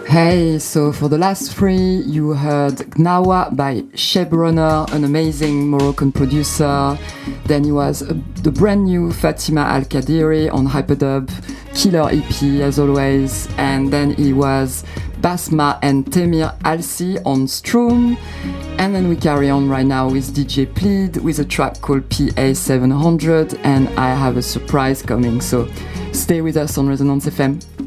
Hey, so for the last three, you heard Gnawa by Sheb Runner, an amazing Moroccan producer. Then it was the brand new Fatima Al Qadiri on Hyperdub, killer EP as always. And then it was Basma and Temir Alsi on Stroom. And then we carry on right now with DJ Plead with a track called PA700. And I have a surprise coming, so stay with us on Resonance FM.